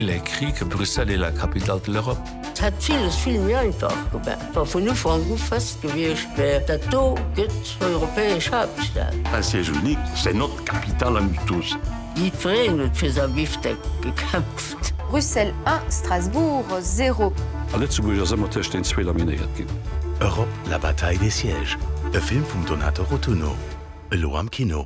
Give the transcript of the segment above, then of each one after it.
Il a écrit que Bruxelles est la capitale de l'Europe. Es hat viel mehr einfach gemacht. War von Anfang an fest gewesen, dass da die europäische Hauptstadt. Un siège unique, c'est notre capitale à nous tous. Die Vereine hat für sein Biftek gekämpft. Brüssel 1, Strasbourg 0. A Lützeburger Sommertisch den 2 laminiert gin. Europe, la bataille des sièges. E Film vum Donato Rotunno. Lo am Kino.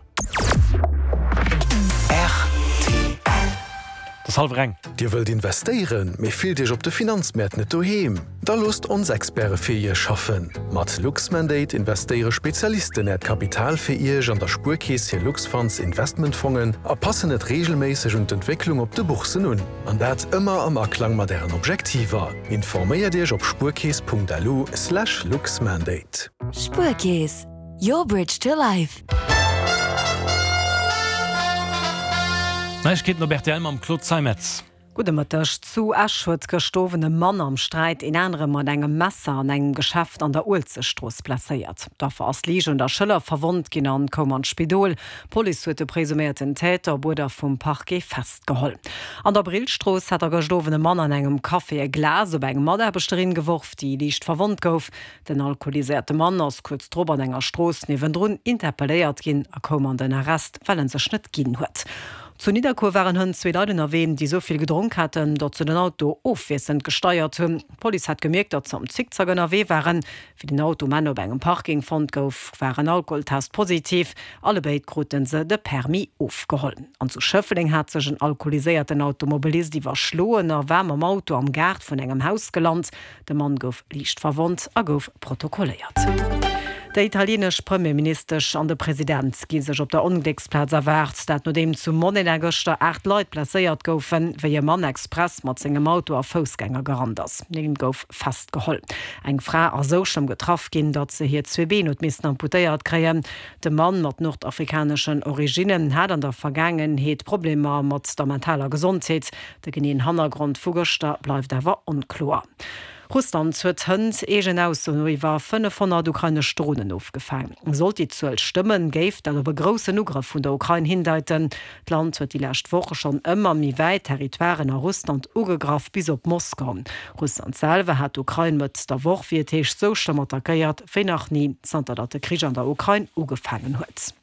Das halb reng. Dir wëlt investieren, méi fiel Dich op de Finanzmäert net doheem. Da lost ons Experte fir ihr schaffen. Mat Luxmandate investéiere Spezialisten et Kapital fir ihr an der Spurkees hier Luxfonds Investmentfongen a passen net regelméiseg und Entwicklung op de Buchsen un. An dat immer am Erklang mat deren Objektiver. Informéier Dich op spurkees.lu/Luxmandate. Spurkees. Your bridge to life. Ich geht noch Berthelm am Claude Seimetz. Gute Mittag. Zu Asch huet gestowene Mann am Streit in anderem mat engem Messer an engem Geschäft an der Ulzestrasse plaiert. Dafür ass Liege und der Schëller verwundt gin an kom an Spidol. Police huet de presumierten Täter wurde vum Parquet festgeholl. An der Brillstrasse hat der gestowene Mann an engem Kaffee e Glas op engem Maderbestellerin gewurf, die liicht verwundt gouf. Den alkoholisierte Mann ass kurz drüber an enger Stross niwendrun interpelléiert gin a kom an den Arrest, fallen se schnitt gin huet. Zu Niederkur waren hunn 2 Leute erwähnt, die soviel gedrunken hatten, dort zu den Auto aufwissend gesteuert hun. Police hat gemerkt, dat ze am Zickzack NRW waren. Für den Automann op engem Parking fand gouf, waren Alkoholtest positiv. Alle beid kruten se de Permis aufgehollen. An zu Schöffeling hat sech een alkoholisierten Automobilist, die war schloen er wärm am Auto am Gard vun engem Haus gelandt. De Mann gouf liicht verwundt, gouf protokolliert. Der italienische Premierminister an der Präsident gehen sich auf der Unglücksplatz erwart, dat no dem zu Monenegger 8 Leute plaiert goufen, wie ihr Mann Express mit seinem Auto auf Fußgänger gerannt ist. Neben gouf festgeholt. Eng Frau a so schon getroffen gin, dat sie hier 2 Beine und müssen amputiert kriegen. Der Mann mit nordafrikanischen Originen hat an der Vergangenheit Probleme mit der mentaler Gesundheit. Der genaue Hintergrund Fugerster bleibt aber unklar. Russland huet hënd egen aus iwwer 500 ukrainesch Drohnen aufgefallen. Sollt die 12 Stimmen géif dat op grossen Ugriff vun der Ukraine hindeiten. D Land huet die lächt Woche schon ëmmer mi weit Territoiren a Russland ugegraf bis op Moskau. Russland selwe hat Ukraine mit der Woche wie Teech so schlimm attackiert, wie nach nie, santa dat der Krieg an der Ukraine ugefangen huet.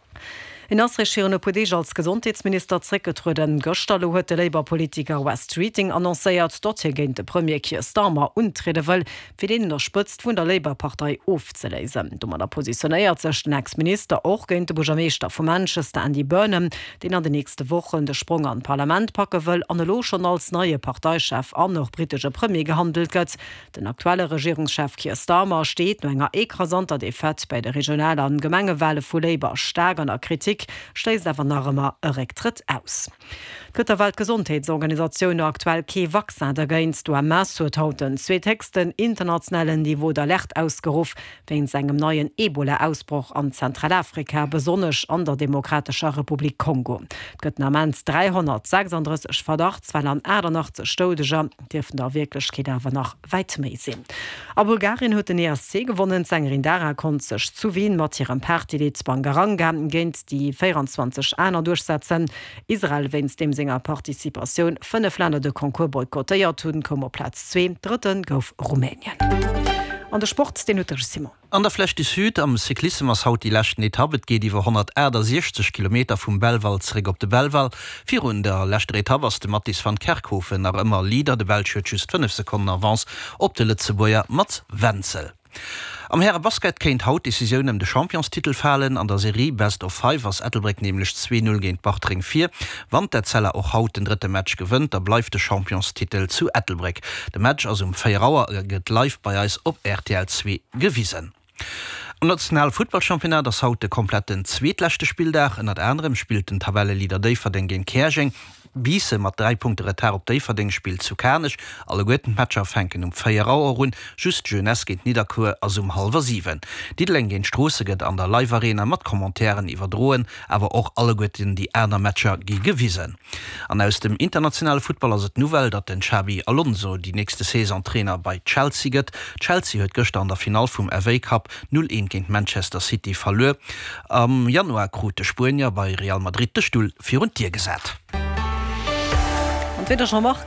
In Asrecherende Podege als Gesundheitsminister zurückgetruden Gösterlo huet de Labour-Politiker West Streeting annoncéiert, dat hier géint de Premier Keir Starmer untrede will, fir den unterstützt vun der Labour-Partei aufzuleisen. Dummer der positionéiert sech den Ex-Minister auch géint de Burgermeester vu Manchester Andy Burnham, den an de nächste Wochen de Sprung an Parlament packe will, an lo schon als neue Parteichef an noch britische Premier gehandelt gëtt. Den aktuelle Regierungschef Keir Starmer steht no enger ekrasanter Defett bei der regionalen Gemengewelle vu Labour stark an der Kritik, steist awer nachmmer e Rücktritt aus. Gëtter Weltgesundheitsorganisationun aktuell ke Wachsen der geinst du am Mass hauten 2 Texten internationalen Niveau der Lächt ausgeruf, wegen engem neuen Ebola-Ausbruch an Zentralafrika, besonnech an der Demokratischer Republik Kongo. Gëtt namens 336 Verdachts, weil an 88 Stodeger dürfen der Wirklichkeit awer noch weit méi sinn. A Bulgarien huet den ESC gewonnen, Sängerin Dara kon sech zu Wien mat ihrem Partilit Bangaranga géint die 24 Einer durchsetzen. Israel wennst dem Sänger Partizipation 5 Länder de Konkurs boykottéiert hun, kom op Platz 2, dritten gouf Rumänien. An der Sport den Simon. An der Fläche des Süd am Cyklismus haut die lächten Etappe geht iwwer 160 Kilometer vum Belval zurück op de Belval. 4 der lächte Etappe was de Mattis van Kerkhofen nach immer Lieder de Welt just 5 Sekunden avance op de Lützeburger Mats Wenzel. Am Herre Basket kennt haut Decision de Championstitel fallen an der Serie Best of 5 was Ettelbreck nämlich 2-0 gegen Bachtring 4, wann der Zeller auch haut den 3. Match gewinnt, da bleibt der Championstitel zu Ettelbreck. Der Match also um 4 Uhr geht live bei Eis op RTL 2 gewiesen. Am nationalen Footballchampionat das haut de kompletten zweetlechte Spieldach, in dat anderem spielt den Tabellelieder Deiferding gegen Kerching. Biese mat 3 Punkte Retar op Deiferding spielt zu Kernisch, alle goeten Matcher fenken um 4 Uhr run, just Jeunesse geht Niederkur as um 6:30. Diedling gehen Strosseget an der Live-Arena mat Kommentaren iwwerdroen, aber auch alle goeten die Äner Matcher gi gewiesen. An aus dem internationale Football as het Nouvelle, dat den Xabi Alonso die nächste Saisontrainer bei Chelsea get. Chelsea huet gestern an der Final vum FA Cup 0-1 gegen Manchester City verlor. Am Januar krute Spurnier bei Real Madrid de Stuhl für und Tier gesät. entweder schon macht